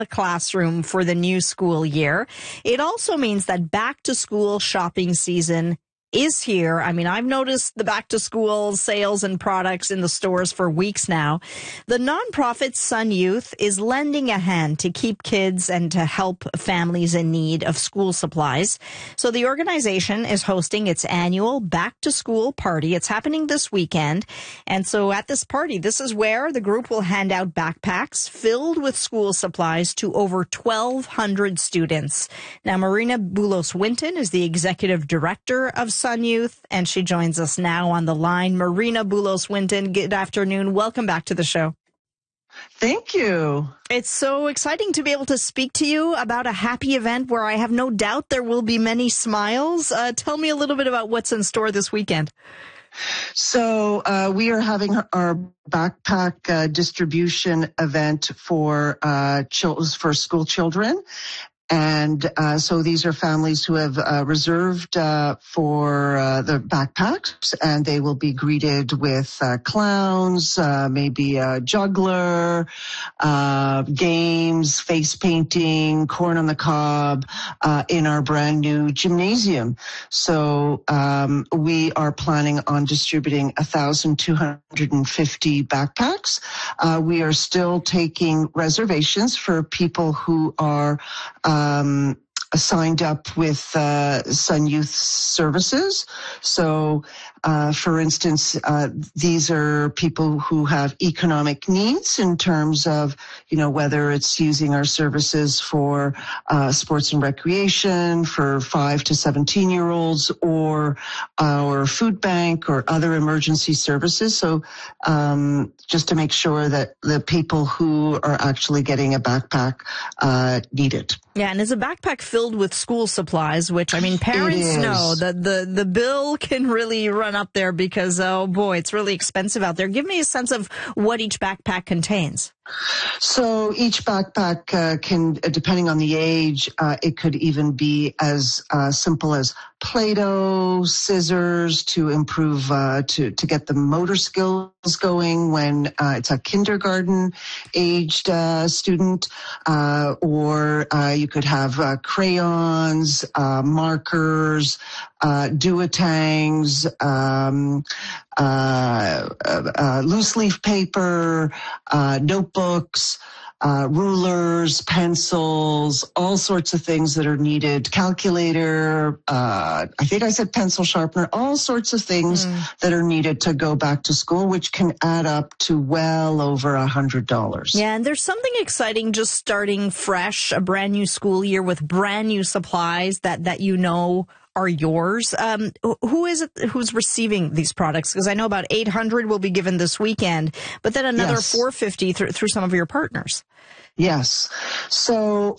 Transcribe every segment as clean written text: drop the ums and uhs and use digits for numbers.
the classroom for the new school year. It also means that back to school shopping season is here. I mean, I've noticed the back to school sales and products in the stores for weeks now. The nonprofit Sun Youth is lending a hand to keep kids and to help families in need of school supplies. So the organization is hosting its annual back to school party. It's happening this weekend. And so at this party, this is where the group will hand out backpacks filled with school supplies to over 1,200 students. Now, Marina Boulos-Winton is the executive director of Sun Youth, and she joins us now on the line. Marina Boulos-Winton, good afternoon. Welcome back to the show. Thank you. It's so exciting to be able to speak to you about a happy event where I have no doubt there will be many smiles. Tell me a little bit about what's in store this weekend. So we are having our backpack distribution event for school children. And so these are families who have reserved for the backpacks, and they will be greeted with clowns, maybe a juggler, games, face painting, corn on the cob in our brand new gymnasium. So we are planning on distributing 1,250 backpacks. We are still taking reservations for people who are signed up with Sun Youth Services. So, for instance, these are people who have economic needs in terms of, whether it's using our services for sports and recreation for 5 to 17-year-olds or our food bank or other emergency services. So just to make sure that the people who are actually getting a backpack need it. Yeah, and it's a backpack filled with school supplies, which, parents know that the bill can really run up there because, oh boy, it's really expensive out there. Give me a sense of what each backpack contains. So each backpack can, depending on the age, it could even be as simple as Play-Doh, scissors to improve, to get the motor skills going when it's a kindergarten aged student, or you could have crayons, markers, duotangs, loose leaf paper, notebooks, rulers, pencils, all sorts of things that are needed, calculator, I think I said pencil sharpener, all sorts of things that are needed to go back to school, which can add up to well over $100. Yeah, and there's something exciting just starting fresh, a brand new school year with brand new supplies that are yours. Who is it who's receiving these products? Because I know about 800 will be given this weekend, but then another 450 through some of your partners. Yes. So,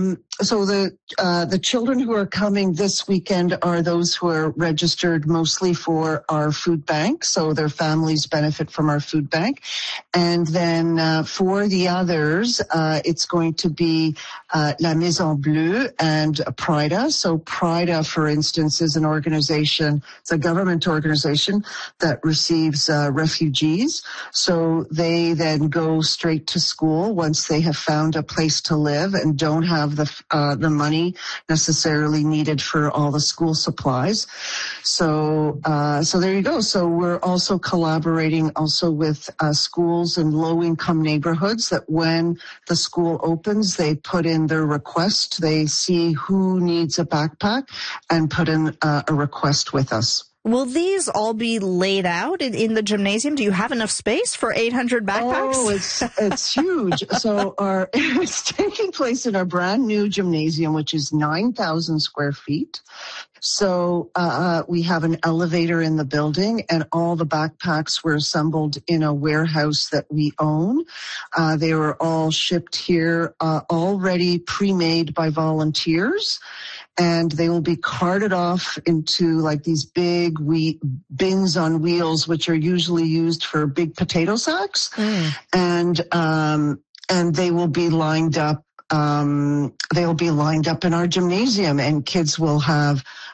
the children who are coming this weekend are those who are registered mostly for our food bank. So their families benefit from our food bank. And then, for the others, it's going to be, La Maison Bleue and Prida. So Prida, for instance, is an organization, it's a government organization that receives, refugees. So they then go straight to school once they have found a place to live and don't have the money necessarily needed for all the school supplies. So there you go. So we're also collaborating also with schools in low-income neighborhoods that when the school opens, they put in their request. They see who needs a backpack and put in a request with us. Will these all be laid out in the gymnasium? Do you have enough space for 800 backpacks? Oh, it's huge. So it's taking place in our brand new gymnasium, which is 9,000 square feet. So we have an elevator in the building, and all the backpacks were assembled in a warehouse that we own. They were all shipped here, already pre-made by volunteers. And they will be carted off into like these big bins on wheels, which are usually used for big potato sacks. And they will be lined up. They will be lined up in our gymnasium, and kids will have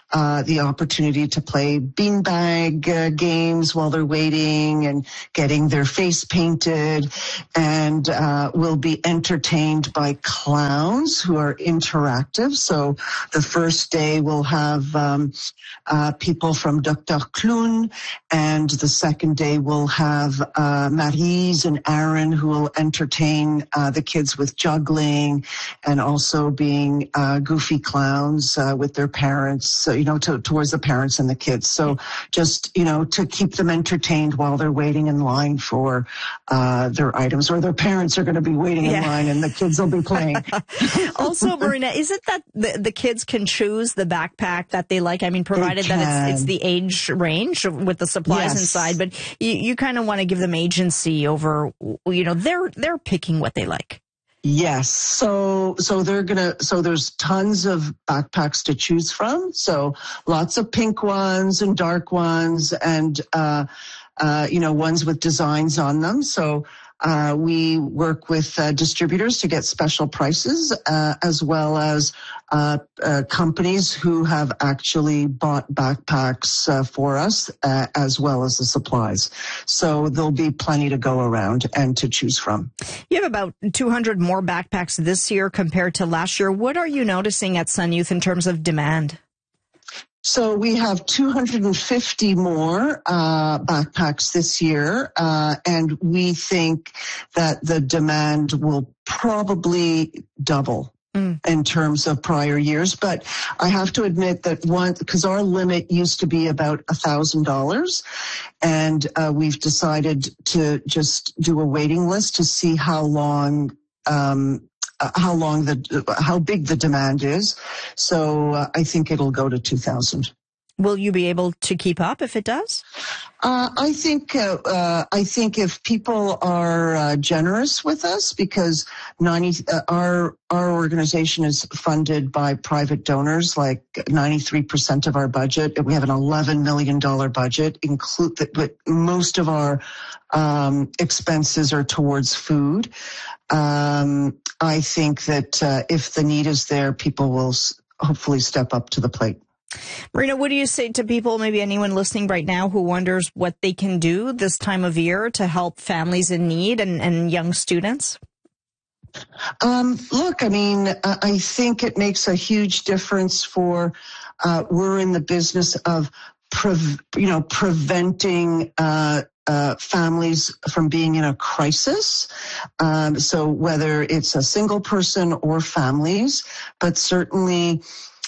the opportunity to play beanbag games while they're waiting and getting their face painted, and will be entertained by clowns who are interactive. So the first day we'll have people from Dr. Clown, and the second day we'll have Maryse and Aaron, who will entertain the kids with juggling and also being goofy clowns with their parents, towards the parents and the kids. So just, to keep them entertained while they're waiting in line for their items, or their parents are going to be waiting in line and the kids will be playing. Also, Marina, is it that the kids can choose the backpack that they like? I mean, provided that it's the age range with the supplies inside, but you kind of want to give them agency over, they're picking what they like. Yes. So there's tons of backpacks to choose from. So lots of pink ones and dark ones and, ones with designs on them. So, we work with distributors to get special prices, as well as companies who have actually bought backpacks for us, as well as the supplies. So there'll be plenty to go around and to choose from. You have about 200 more backpacks this year compared to last year. What are you noticing at Sun Youth in terms of demand? So we have 250 more backpacks this year, and we think that the demand will probably double in terms of prior years. But I have to admit that because our limit used to be about $1,000, and we've decided to just do a waiting list to see how big the demand is. So I think it'll go to 2,000. Will you be able to keep up if it does? I think if people are generous with us, because our organization is funded by private donors, like 93% of our budget. We have an $11 million budget, but most of our expenses are towards food. I think that if the need is there, people will hopefully step up to the plate. Marina, what do you say to people, maybe anyone listening right now who wonders what they can do this time of year to help families in need and young students? Look, I think it makes a huge difference for, we're in the business of, preventing, families from being in a crisis. So whether it's a single person or families, but certainly,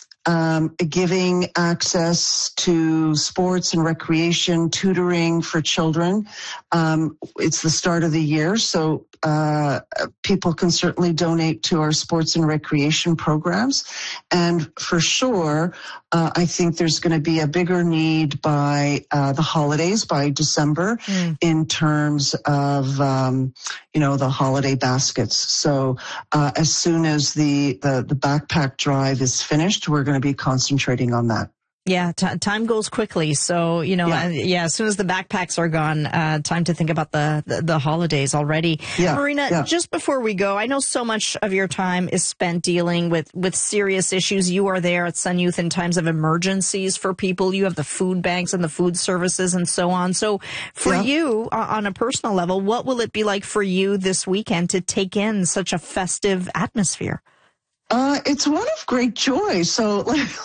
giving access to sports and recreation, tutoring for children. It's the start of the year, so people can certainly donate to our sports and recreation programs. And for sure, I think there's going to be a bigger need by the holidays, by December, in terms of, the holiday baskets. So as soon as the backpack drive is finished, we're going to be concentrating on that. Yeah, time goes quickly. So, as soon as the backpacks are gone, time to think about the holidays already. Yeah, Marina, just before we go, I know so much of your time is spent dealing with serious issues. You are there at Sun Youth in times of emergencies for people. You have the food banks and the food services and so on. So for you, on a personal level, what will it be like for you this weekend to take in such a festive atmosphere? It's one of great joy. So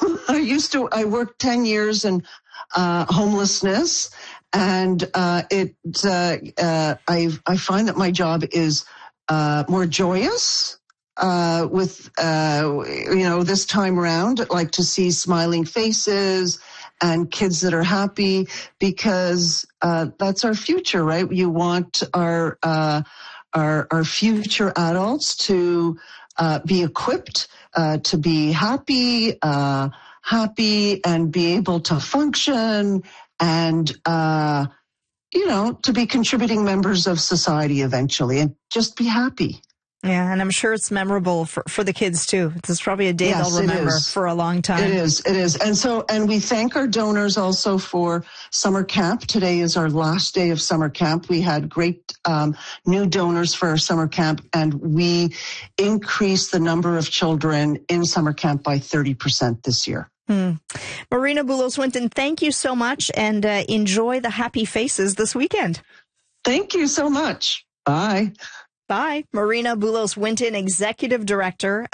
I worked 10 years in homelessness, and I find that my job is more joyous with this time around. I'd like to see smiling faces and kids that are happy, because that's our future, right? You want our future adults to be equipped to be happy and be able to function and, to be contributing members of society eventually, and just be happy. Yeah, and I'm sure it's memorable for the kids too. It's probably a day they'll remember for a long time. It is. And we thank our donors also for summer camp. Today is our last day of summer camp. We had great new donors for our summer camp, and we increased the number of children in summer camp by 30% this year. Marina Boulos-Winton, thank you so much, and enjoy the happy faces this weekend. Thank you so much. Bye. Bye. Marina Boulos-Winton, Executive Director